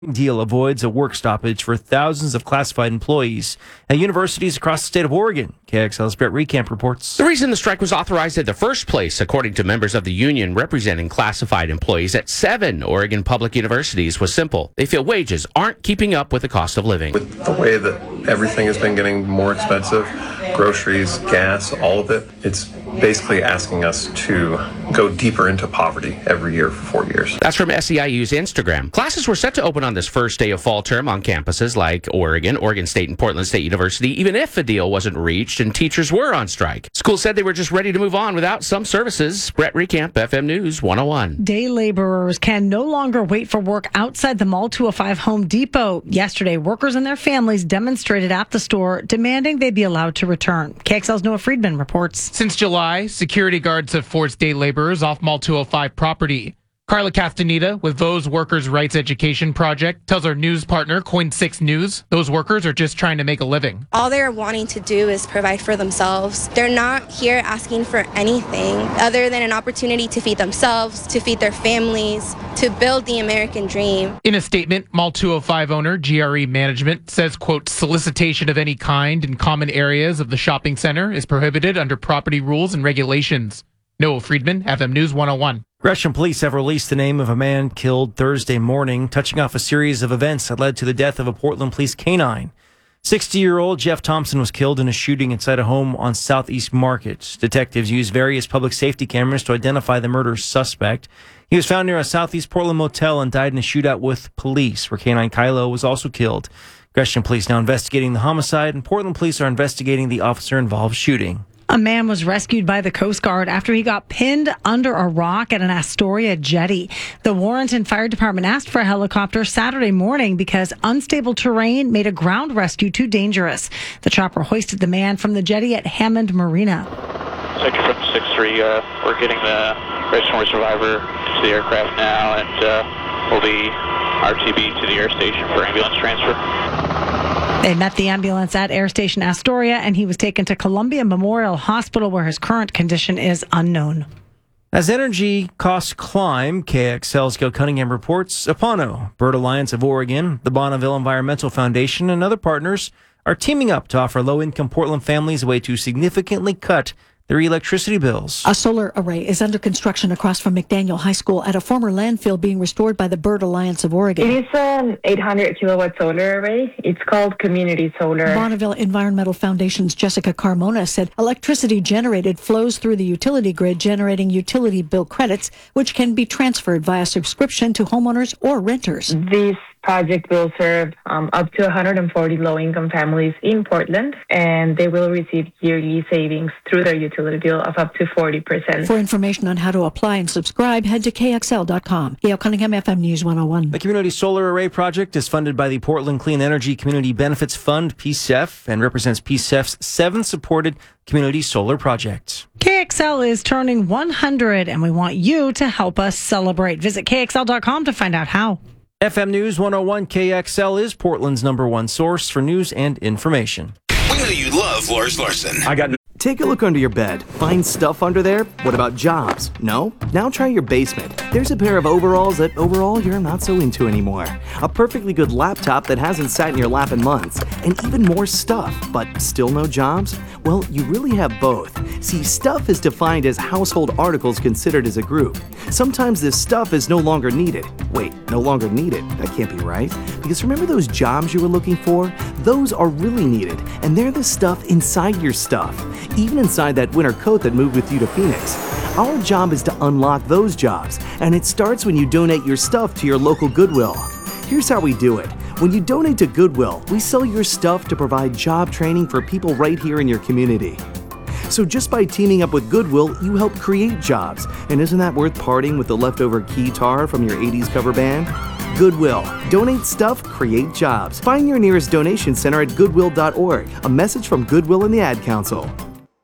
deal avoids a work stoppage for thousands of classified employees at universities across the state of Oregon. KXL's Brett Recamp reports. The reason the strike was authorized in the first place, according to members of the union representing classified employees at 7 Oregon public universities, was simple. They feel wages aren't keeping up with the cost of living. With the way that everything has been getting more expensive, groceries, gas, all of it, it's basically asking us to go deeper into poverty every year for 4 years. That's from SEIU's Instagram. Classes were set to open on this first day of fall term on campuses like Oregon State, and Portland State University, even if a deal wasn't reached and teachers were on strike. School said they were just ready to move on without some services. Brett Recamp, FM News 101. Day laborers can no longer wait for work outside the Mall 205 Home Depot. Yesterday, workers and their families demonstrated at the store, demanding they be allowed to return. KXL's Noah Friedman reports. Since July, security guards have forced day laborers off Mall 205 property. Carla Castaneda with Vos Workers' Rights Education Project tells our news partner, Coin 6 News, those workers are just trying to make a living. All they're wanting to do is provide for themselves. They're not here asking for anything other than an opportunity to feed themselves, to feed their families, to build the American dream. In a statement, Mall 205 owner GRE Management says, quote, solicitation of any kind in common areas of the shopping center is prohibited under property rules and regulations. Noah Friedman, FM News 101. Gresham police have released the name of a man killed Thursday morning, touching off a series of events that led to the death of a Portland police canine. 60-year-old Jeff Thompson was killed in a shooting inside a home on Southeast Market. Detectives used various public safety cameras to identify the murder suspect. He was found near a Southeast Portland motel and died in a shootout with police, where canine Kylo was also killed. Gresham police now investigating the homicide, and Portland police are investigating the officer-involved shooting. A man was rescued by the Coast Guard after he got pinned under a rock at an Astoria jetty. The Warrenton Fire Department asked for a helicopter Saturday morning because unstable terrain made a ground rescue too dangerous. The chopper hoisted the man from the jetty at Hammond Marina. Sector from 6-3, we're getting the registered survivor to the aircraft now, and we'll be RTB to the air station for ambulance transfer. They met the ambulance at Air Station Astoria, and he was taken to Columbia Memorial Hospital, where his current condition is unknown. As energy costs climb, KXL's Gail Cunningham reports, Apano, Bird Alliance of Oregon, the Bonneville Environmental Foundation, and other partners are teaming up to offer low-income Portland families a way to significantly cut their electricity bills. A solar array is under construction across from McDaniel High School at a former landfill being restored by the Bird Alliance of Oregon. It is an 800 kilowatt solar array. It's called Community Solar. Bonneville Environmental Foundation's Jessica Carmona said electricity generated flows through the utility grid, generating utility bill credits, which can be transferred via subscription to homeowners or renters. This project will serve up to 140 low-income families in Portland, and they will receive yearly savings through their utility bill of up to 40%. For information on how to apply and subscribe, head to KXL.com. Gail Cunningham, FM News 101. The Community Solar Array Project is funded by the Portland Clean Energy Community Benefits Fund, PCEF, and represents PCEF's 7th supported community solar project. KXL is turning 100, and we want you to help us celebrate. Visit KXL.com to find out how. FM News 101 KXL is Portland's #1 source for news and information. We know you love Lars Larson. Take a look under your bed. Find stuff under there? What about jobs? No? Now try your basement. There's a pair of overalls that overall you're not so into anymore. A perfectly good laptop that hasn't sat in your lap in months. And even more stuff, but still no jobs? Well, you really have both. See, stuff is defined as household articles considered as a group. Sometimes this stuff is no longer needed. Wait, no longer needed? That can't be right. Because remember those jobs you were looking for? Those are really needed, and they're the stuff inside your stuff. Even inside that winter coat that moved with you to Phoenix. Our job is to unlock those jobs, and it starts when you donate your stuff to your local Goodwill. Here's how we do it. When you donate to Goodwill, we sell your stuff to provide job training for people right here in your community. So just by teaming up with Goodwill, you help create jobs. And isn't that worth parting with the leftover guitar from your 80s cover band? Goodwill. Donate stuff, create jobs. Find your nearest donation center at goodwill.org. A message from Goodwill and the Ad Council.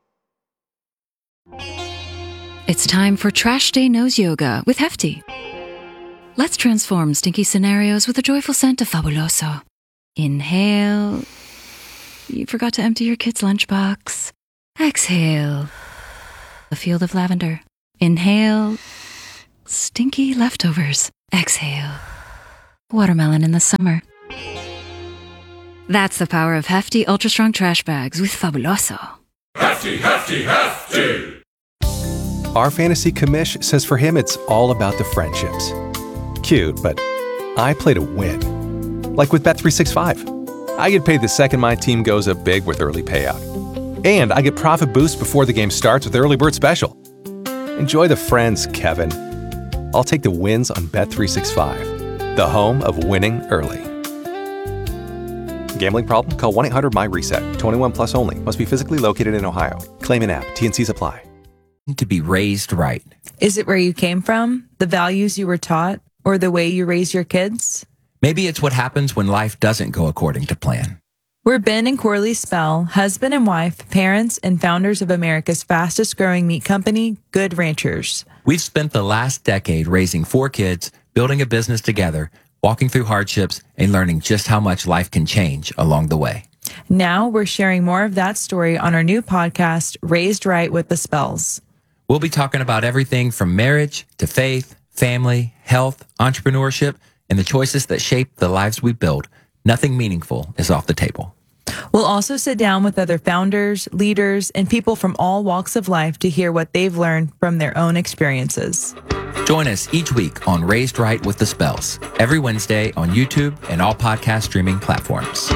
It's time for Trash Day Nose Yoga with Hefty. Let's transform stinky scenarios with a joyful scent of Fabuloso. Inhale. You forgot to empty your kid's lunchbox. Exhale. A field of lavender. Inhale. Stinky leftovers. Exhale. watermelon in the summer. That's the power of hefty, ultra-strong trash bags with Fabuloso. Hefty, hefty, hefty! Our fantasy commish says for him it's all about the friendships. Cute, but I play to win. Like with Bet365. I get paid the second my team goes up big with early payout. And I get profit boost before the game starts with Early Bird Special. Enjoy the friends, Kevin. I'll take the wins on Bet365, the home of winning early. Gambling problem? Call 1-800-MY-RESET. 21 plus only. Must be physically located in Ohio. Claim in app. T&Cs apply. To be raised right. Is it where you came from, the values you were taught, or the way you raise your kids? Maybe it's what happens when life doesn't go according to plan. We're Ben and Corley Spell, husband and wife, parents, and founders of America's fastest growing meat company, Good Ranchers. We've spent the last decade raising 4 kids, building a business together, walking through hardships, and learning just how much life can change along the way. Now we're sharing more of that story on our new podcast, Raised Right with the Spells. We'll be talking about everything from marriage to faith, family, health, entrepreneurship, and the choices that shape the lives we build. Nothing meaningful is off the table. We'll also sit down with other founders, leaders, and people from all walks of life to hear what they've learned from their own experiences. Join us each week on Raised Right with the Spells, every Wednesday on YouTube and all podcast streaming platforms.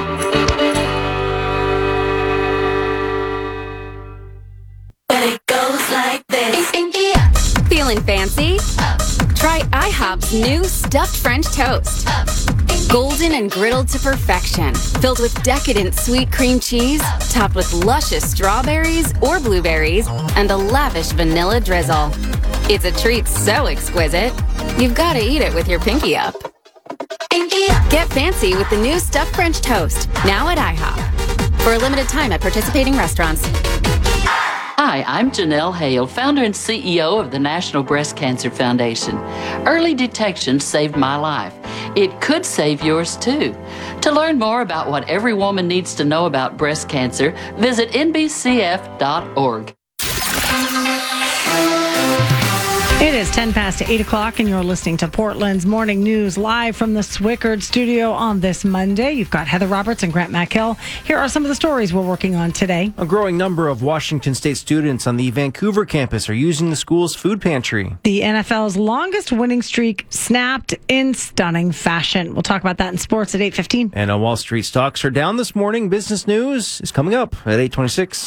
But it goes like this. Feeling fancy? Try IHOP's new stuffed French toast. Golden and griddled to perfection, filled with decadent sweet cream cheese, topped with luscious strawberries or blueberries, and a lavish vanilla drizzle. It's a treat so exquisite, you've got to eat it with your pinky up. Get fancy with the new stuffed French toast, now at IHOP. For a limited time at participating restaurants. Hi, I'm Janelle Hale, founder and CEO of the National Breast Cancer Foundation. Early detection saved my life. It could save yours too. To learn more about what every woman needs to know about breast cancer, visit nbcf.org. It is 10 past 8 o'clock, and you're listening to Portland's Morning News live from the Swickard studio on this Monday. You've got Heather Roberts and Grant McHill. Here are some of the stories we're working on today. A growing number of Washington State students on the Vancouver campus are using the school's food pantry. The NFL's longest winning streak snapped in stunning fashion. We'll talk about that in sports at 8:15. And on Wall Street, stocks are down this morning. Business news is coming up at 8:26.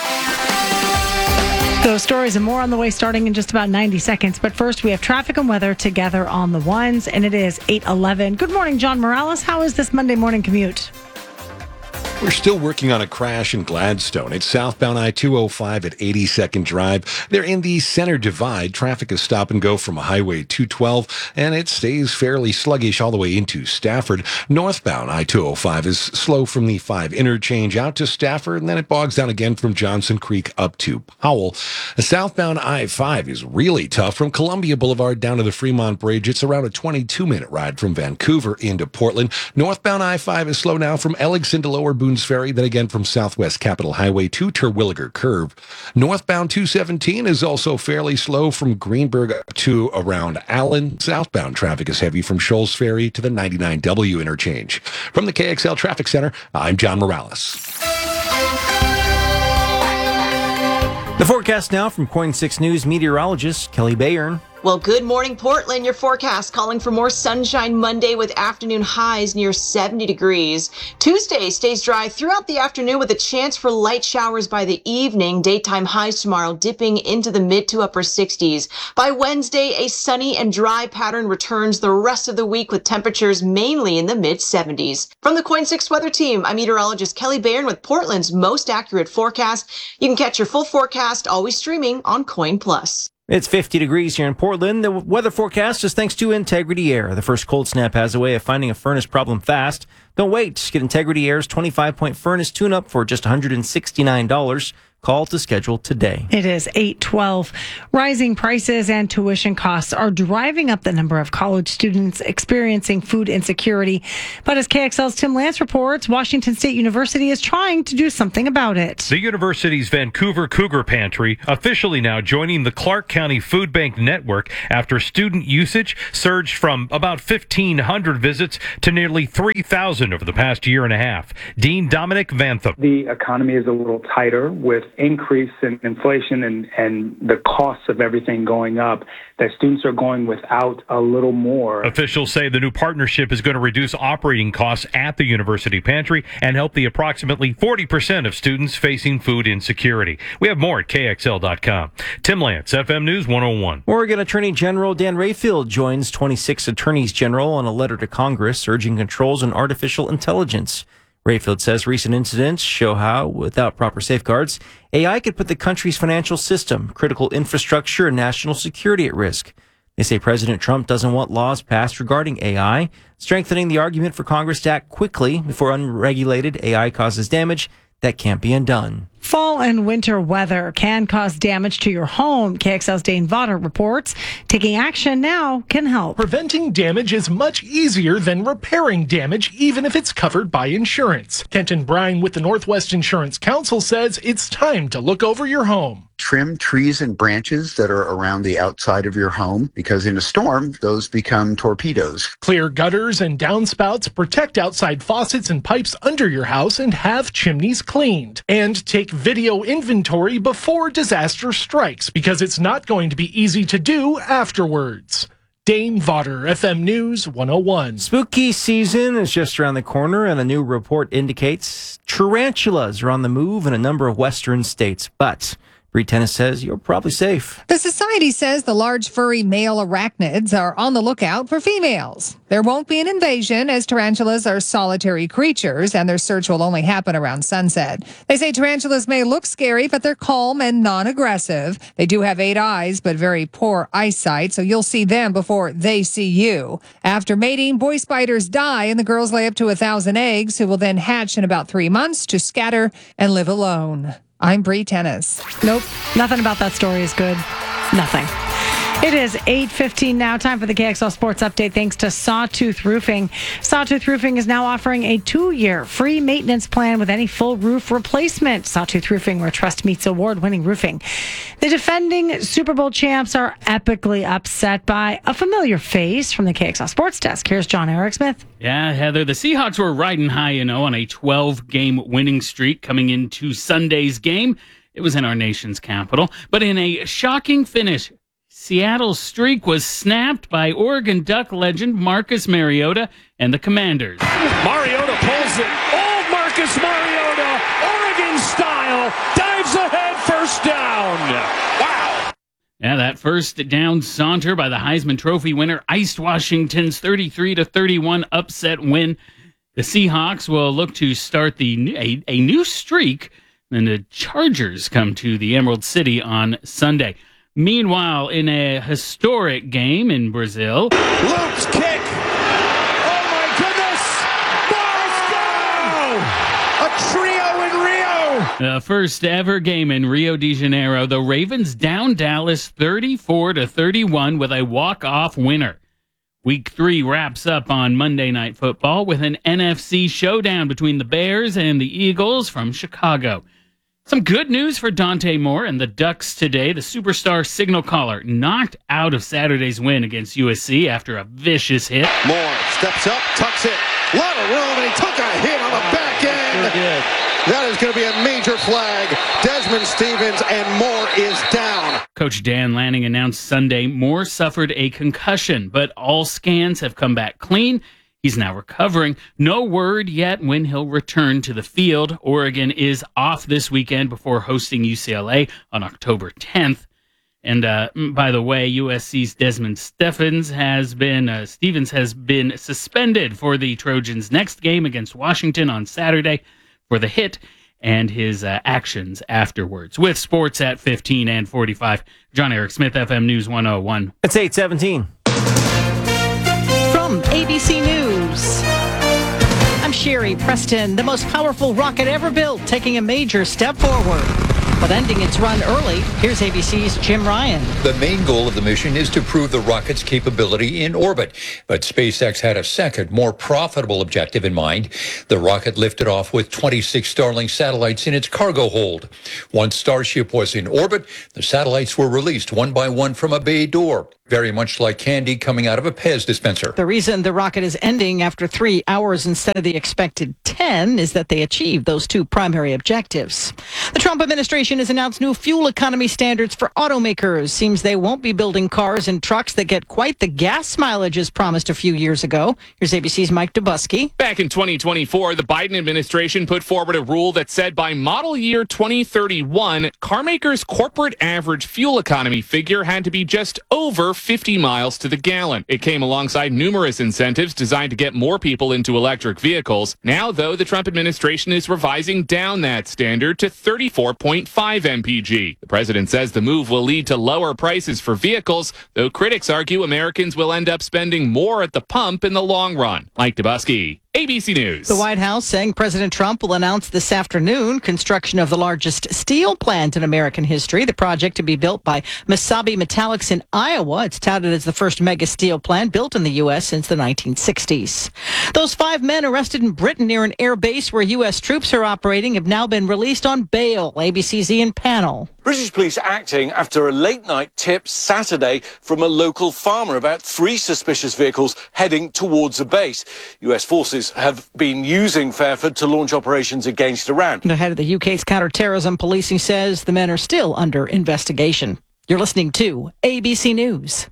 Those stories and more on the way starting in just about 90 seconds. But first, we have traffic and weather together on the ones, and it is 8:11. Good morning, John Morales. How is this Monday morning commute? We're still working on a crash in Gladstone. It's southbound I-205 at 82nd Drive. They're in the center divide. Traffic is stop and go from Highway 212, and it stays fairly sluggish all the way into Stafford. Northbound I-205 is slow from the 5 interchange out to Stafford, and then it bogs down again from Johnson Creek up to Powell. The southbound I-5 is really tough from Columbia Boulevard down to the Fremont Bridge. It's around a 22-minute ride from Vancouver into Portland. Northbound I-5 is slow now from Ellickson to Lower Boones Ferry, then again from Southwest Capitol Highway to Terwilliger Curve. Northbound 217 is also fairly slow from Greenberg up to around Allen. Southbound traffic is heavy from Shoals Ferry to the 99W interchange. From the KXL Traffic Center, I'm John Morales. The forecast now from KOIN 6 News meteorologist Kelly Bayern. Well, good morning, Portland. Your forecast calling for more sunshine Monday with afternoon highs near 70 degrees. Tuesday stays dry throughout the afternoon with a chance for light showers by the evening. Daytime highs tomorrow dipping into the mid to upper 60s. By Wednesday, a sunny and dry pattern returns the rest of the week with temperatures mainly in the mid 70s. From the KOIN 6 weather team, I'm meteorologist Kelly Bayern with Portland's most accurate forecast. You can catch your full forecast always streaming on KOIN Plus. It's 50 degrees here in Portland. The weather forecast is thanks to Integrity Air. The first cold snap has a way of finding a furnace problem fast. Don't wait. Get Integrity Air's 25-point furnace tune-up for just $169. Call to schedule today. It is 8:12. Rising prices and tuition costs are driving up the number of college students experiencing food insecurity. But as KXL's Tim Lance reports, Washington State University is trying to do something about it. The university's Vancouver Cougar Pantry officially now joining the Clark County Food Bank Network after student usage surged from about 1,500 visits to nearly 3,000 over the past year and a half. Dean Dominic Vantham. The economy is a little tighter with increase in inflation and the costs of everything going up, that students are going without a little more. Officials say the new partnership is going to reduce operating costs at the university pantry and help the approximately 40% of students facing food insecurity. We have more at KXL.com. Tim Lance, FM News 101. Oregon Attorney General Dan Rayfield joins 26 attorneys general on a letter to Congress urging controls on artificial intelligence. Rayfield says recent incidents show how, without proper safeguards, AI could put the country's financial system, critical infrastructure, and national security at risk. They say President Trump doesn't want laws passed regarding AI, strengthening the argument for Congress to act quickly before unregulated AI causes damage that can't be undone. Fall and winter weather can cause damage to your home. KXL's Dane Vodder reports taking action now can help. Preventing damage is much easier than repairing damage, even if it's covered by insurance. Kenton Bryan with the Northwest Insurance Council says it's time to look over your home. Trim trees and branches that are around the outside of your home, because in a storm, those become torpedoes. Clear gutters and downspouts, protect outside faucets and pipes under your house, and have chimneys cleaned. And take video inventory before disaster strikes, because it's not going to be easy to do afterwards. Dane Vodder, FM News 101. Spooky season is just around the corner, and a new report indicates tarantulas are on the move in a number of western states. But Bree Tennis says you're probably safe. The society says the large furry male arachnids are on the lookout for females. There won't be an invasion, as tarantulas are solitary creatures and their search will only happen around sunset. They say tarantulas may look scary, but they're calm and non-aggressive. They do have 8 eyes, but very poor eyesight, so you'll see them before they see you. After mating, boy spiders die and the girls lay up to 1,000 eggs, who will then hatch in about 3 months to scatter and live alone. I'm Bree Tennis. Nope, nothing about that story is good. Nothing. It is 8:15 now. Time for the KXL Sports Update thanks to Sawtooth Roofing. Sawtooth Roofing is now offering a 2-year free maintenance plan with any full roof replacement. Sawtooth Roofing, where trust meets award-winning roofing. The defending Super Bowl champs are epically upset by a familiar face from the KXL Sports Desk. Here's John Eric Smith. Yeah, Heather, the Seahawks were riding high, on a 12-game winning streak coming into Sunday's game. It was in our nation's capital. But in a shocking finish, Seattle's streak was snapped by Oregon Duck legend Marcus Mariota and the Commanders. Mariota pulls it. Old Marcus Mariota, Oregon style, dives ahead, first down. Wow. Yeah, that first down saunter by the Heisman Trophy winner iced Washington's 33-31 upset win. The Seahawks will look to start a new streak, and the Chargers come to the Emerald City on Sunday. Meanwhile, in a historic game in Brazil, Luke's kick. Oh my goodness! Let's go! A trio in Rio. The first ever game in Rio de Janeiro, the Ravens down Dallas 34-31 with a walk-off winner. Week 3 wraps up on Monday Night Football with an NFC showdown between the Bears and the Eagles from Chicago. Some good news for Dante Moore and the Ducks today. The superstar signal caller knocked out of Saturday's win against USC after a vicious hit. Moore steps up, tucks it. A lot of room, and he took a hit on the back end. Sure did. That is going to be a major flag. Desmond Stevens, and Moore is down. Coach Dan Lanning announced Sunday Moore suffered a concussion, but all scans have come back clean. He's now recovering. No word yet when he'll return to the field. Oregon is off this weekend before hosting UCLA on October 10th. And by the way, USC's Desmond Stevens has been suspended for the Trojans' next game against Washington on Saturday for the hit and his actions afterwards. With sports at 15 and 45, John Eric Smith, FM News 101. It's 8:17. From ABC News, I'm Sherry Preston. The most powerful rocket ever built, taking a major step forward. but ending its run early. Here's ABC's Jim Ryan. The main goal of the mission is to prove the rocket's capability in orbit. But SpaceX had a second, more profitable objective in mind. The rocket lifted off with 26 Starlink satellites in its cargo hold. Once Starship was in orbit, the satellites were released one by one from a bay door, very much like candy coming out of a Pez dispenser. The reason the rocket is ending after 3 hours instead of the expected 10 is that they achieved those two primary objectives. The Trump administration has announced new fuel economy standards for automakers. Seems they won't be building cars and trucks that get quite the gas mileage as promised a few years ago. Here's ABC's Mike Dubusky. Back in 2024, the Biden administration put forward a rule that said by model year 2031, car makers' corporate average fuel economy figure had to be just over 50 miles to the gallon. It came alongside numerous incentives designed to get more people into electric vehicles. Now, though, the Trump administration is revising down that standard to 34.5 mpg. The president says the move will lead to lower prices for vehicles, though critics argue Americans will end up spending more at the pump in the long run. Mike Dubusky, ABC News. The White House saying President Trump will announce this afternoon construction of the largest steel plant in American history. The project to be built by Mesabi Metallics in Iowa. It's touted as the first mega steel plant built in the U.S. since the 1960s. Those 5 men arrested in Britain near an air base where U.S. troops are operating have now been released on bail. ABC's Ian Pannell. British police acting after a late-night tip Saturday from a local farmer about 3 suspicious vehicles heading towards a base. U.S. forces have been using Fairford to launch operations against Iran. The head of the UK's counter-terrorism policing says the men are still under investigation. You're listening to ABC News.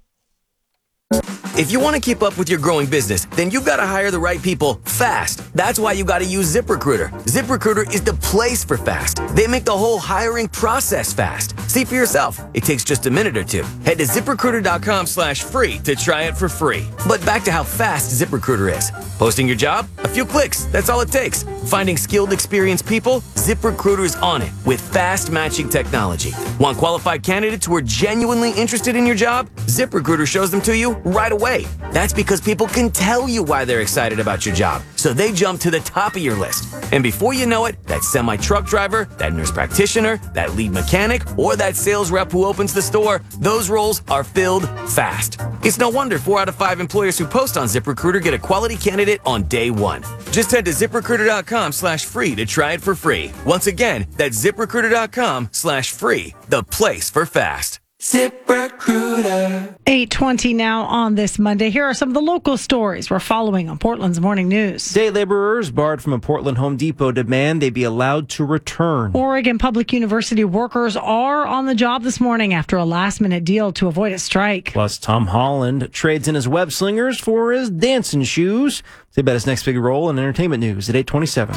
If you want to keep up with your growing business, then you've got to hire the right people fast. That's why you got to use ZipRecruiter. ZipRecruiter is the place for fast. They make the whole hiring process fast. See for yourself. It takes just a minute or two. Head to ZipRecruiter.com/free to try it for free. But back to how fast ZipRecruiter is. Posting your job? A few clicks. That's all it takes. Finding skilled, experienced people? ZipRecruiter's on it with fast matching technology. Want qualified candidates who are genuinely interested in your job? ZipRecruiter shows them to you right away. That's because people can tell you why they're excited about your job, so they jump to the top of your list. And before you know it, that semi-truck driver, that nurse practitioner, that lead mechanic, or that sales rep who opens the store, those roles are filled fast. It's no wonder 4 out of 5 employers who post on ZipRecruiter get a quality candidate on day one. Just head to ZipRecruiter.com/free to try it for free. Once again, that's ZipRecruiter.com/free, the place for fast. ZipRecruiter. 8:20 now on this Monday. Here are some of the local stories we're following on Portland's Morning News. Day laborers barred from a Portland Home Depot demand they be allowed to return. Oregon Public University workers are on the job this morning after a last-minute deal to avoid a strike. Plus, Tom Holland trades in his web slingers for his dancing shoes. Say about his next big role in entertainment news at 8:27.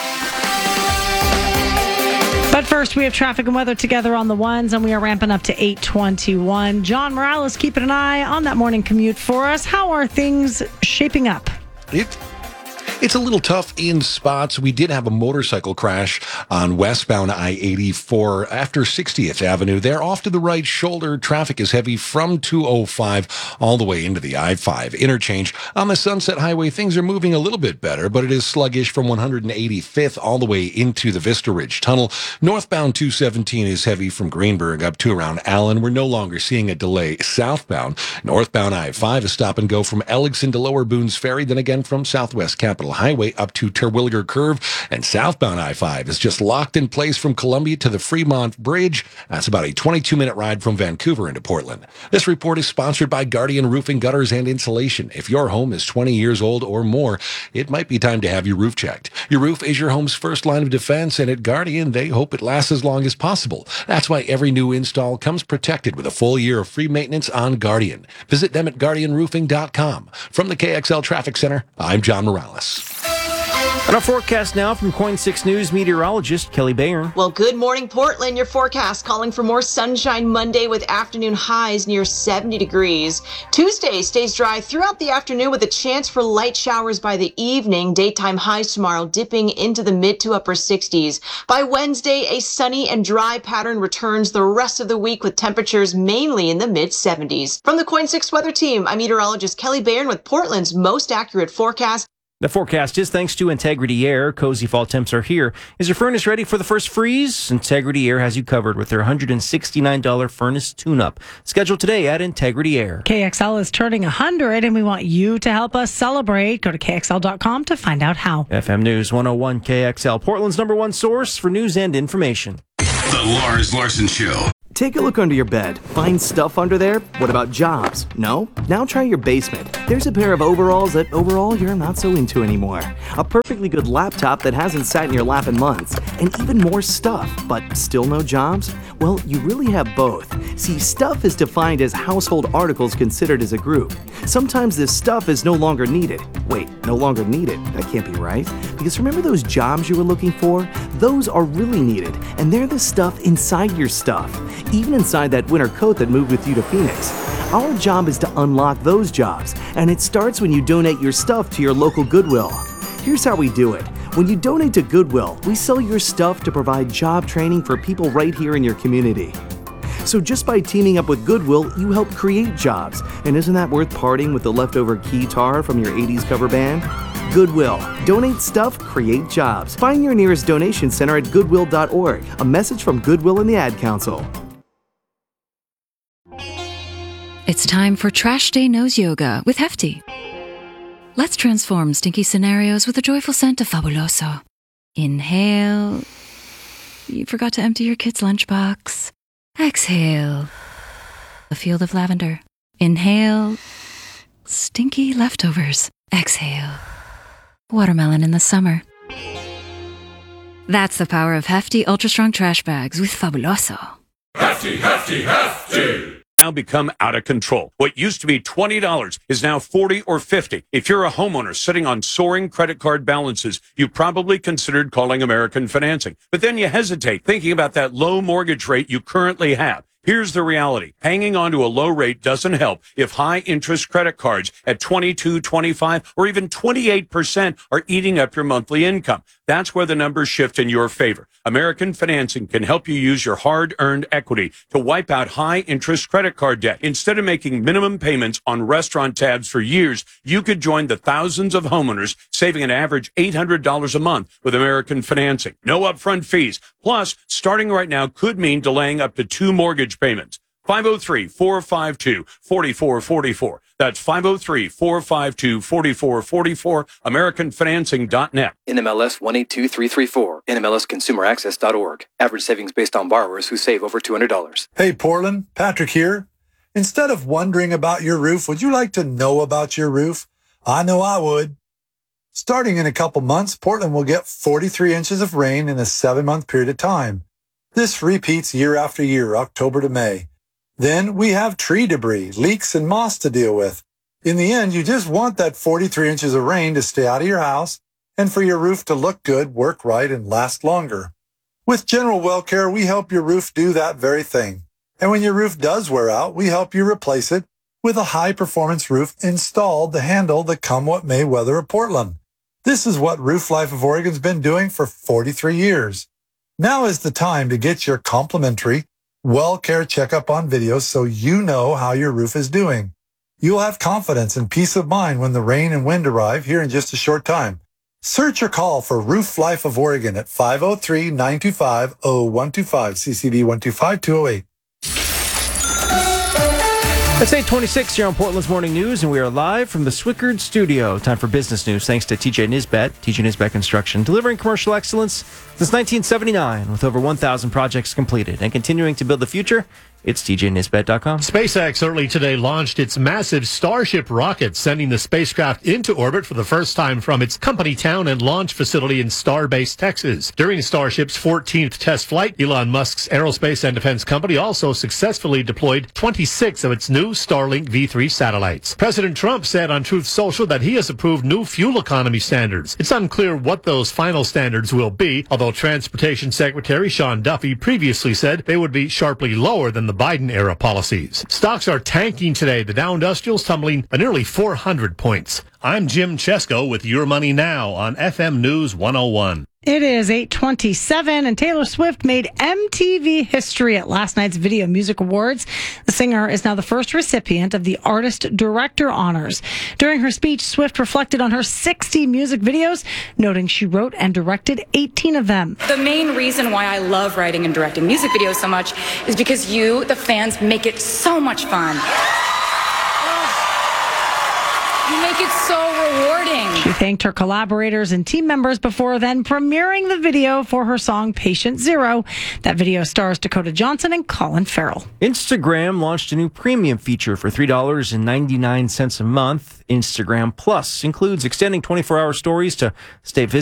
But first, we have traffic and weather together on the ones, and we are ramping up to 8:21. John Morales keeping an eye on that morning commute for us. How are things shaping up? It's a little tough in spots. We did have a motorcycle crash on westbound I-84 after 60th Avenue. There off to the right shoulder. Traffic is heavy from 205 all the way into the I-5 interchange. On the Sunset Highway, things are moving a little bit better, but it is sluggish from 185th all the way into the Vista Ridge Tunnel. Northbound 217 is heavy from Greenberg up to around Allen. We're no longer seeing a delay southbound. Northbound I-5 is stop and go from Elligson to Lower Boones Ferry, then again from Southwest Capitol Highway up to Terwilliger Curve, and southbound I-5 is just locked in place from Columbia to the Fremont Bridge. That's about a 22-minute ride from Vancouver into Portland. This report is sponsored by Guardian Roofing, Gutters, and Insulation. If your home is 20 years old or more, it might be time to have your roof checked. Your roof is your home's first line of defense, and at Guardian, they hope it lasts as long as possible. That's why every new install comes protected with a full year of free maintenance on Guardian. Visit them at GuardianRoofing.com. From the KXL Traffic Center, I'm John Morales. And our forecast now from Coin 6 News meteorologist Kelly Bayern. Well, good morning, Portland. Your forecast calling for more sunshine Monday with afternoon highs near 70 degrees. Tuesday stays dry throughout the afternoon with a chance for light showers by the evening. Daytime highs tomorrow dipping into the mid to upper 60s. By Wednesday, a sunny and dry pattern returns the rest of the week with temperatures mainly in the mid 70s. From the Coin 6 weather team, I'm meteorologist Kelly Bayern with Portland's most accurate forecast. The forecast is thanks to Integrity Air. Cozy fall temps are here. Is your furnace ready for the first freeze? Integrity Air has you covered with their $169 furnace tune-up. Scheduled today at Integrity Air. KXL is turning 100, and we want you to help us celebrate. Go to KXL.com to find out how. FM News 101 KXL, Portland's #1 source for news and information. The Lars Larson Show. Take a look under your bed. Find stuff under there? What about jobs? No? Now try your basement. There's a pair of overalls that overall you're not so into anymore. A perfectly good laptop that hasn't sat in your lap in months. And even more stuff, but still no jobs? Well, you really have both. See, stuff is defined as household articles considered as a group. Sometimes this stuff is no longer needed. Wait, no longer needed? That can't be right. Because remember those jobs you were looking for? Those are really needed, and they're the stuff inside your stuff. Even inside that winter coat that moved with you to Phoenix. Our job is to unlock those jobs, and it starts when you donate your stuff to your local Goodwill. Here's how we do it. When you donate to Goodwill, we sell your stuff to provide job training for people right here in your community. So just by teaming up with Goodwill, you help create jobs. And isn't that worth parting with the leftover keytar from your 80s cover band? Goodwill. Donate stuff, create jobs. Find your nearest donation center at goodwill.org. A message from Goodwill and the Ad Council. It's time for Trash Day Nose Yoga with Hefty. Let's transform stinky scenarios with the joyful scent of Fabuloso. Inhale. You forgot to empty your kid's lunchbox. Exhale. A field of lavender. Inhale. Stinky leftovers. Exhale. Watermelon in the summer. That's the power of Hefty Ultra Strong Trash Bags with Fabuloso. Hefty, hefty, hefty! Now become out of control. What used to be $20 is now $40 or $50. If you're a homeowner sitting on soaring credit card balances, you probably considered calling American Financing. But then you hesitate, thinking about that low mortgage rate you currently have. Here's the reality. Hanging on to a low rate doesn't help if high-interest credit cards at 22, 25, or even 28% are eating up your monthly income. That's where the numbers shift in your favor. American Financing can help you use your hard-earned equity to wipe out high-interest credit card debt. Instead of making minimum payments on restaurant tabs for years, you could join the thousands of homeowners saving an average $800 a month with American Financing. No upfront fees. Plus, starting right now could mean delaying up to 2 mortgage payments. 503-452-4444. That's 503-452-4444. AmericanFinancing.net. NMLS 182334. NMLSConsumerAccess.org. Average savings based on borrowers who save over $200. Hey, Portland. Patrick here. Instead of wondering about your roof, would you like to know about your roof? I know I would. Starting in a couple months, Portland will get 43 inches of rain in a 7-month period of time. This repeats year after year, October to May. Then we have tree debris, leaks, and moss to deal with. In the end, you just want that 43 inches of rain to stay out of your house and for your roof to look good, work right, and last longer. With General Well Care, we help your roof do that very thing. And when your roof does wear out, we help you replace it with a high-performance roof installed to handle the come-what-may weather of Portland. This is what Roof Life of Oregon's been doing for 43 years. Now is the time to get your complimentary Well Care checkup on video so you know how your roof is doing. You'll have confidence and peace of mind when the rain and wind arrive here in just a short time. Search or call for Roof Life of Oregon at 503-925-0125, CCD 125208. It's 8:26 here on Portland's Morning News, and we are live from the Swickard Studio. Time for business news, thanks to TJ Nisbet, TJ Nisbet Construction, delivering commercial excellence since 1979 with over 1,000 projects completed and continuing to build the future. It's TJNisbet.com. SpaceX early today launched its massive Starship rocket, sending the spacecraft into orbit for the first time from its company town and launch facility in Starbase, Texas. During Starship's 14th test flight, Elon Musk's aerospace and defense company also successfully deployed 26 of its new Starlink V3 satellites. President Trump said on Truth Social that he has approved new fuel economy standards. It's unclear what those final standards will be, although Transportation Secretary Sean Duffy previously said they would be sharply lower than the Biden-era policies. Stocks are tanking today. The Dow Industrial's tumbling by nearly 400 points. I'm Jim Chesko with Your Money Now on FM News 101. It is 8:27, and Taylor Swift made MTV history at last night's Video Music Awards. The singer is now the first recipient of the Artist Director honors. During her speech, Swift reflected on her 60 music videos, noting she wrote and directed 18 of them. The main reason why I love writing and directing music videos so much is because you, the fans, make it so much fun. You make it so rewarding. She thanked her collaborators and team members before then premiering the video for her song Patient Zero. That video stars Dakota Johnson and Colin Farrell. Instagram launched a new premium feature for $3.99 a month. Instagram Plus includes extending 24-hour stories to stay visible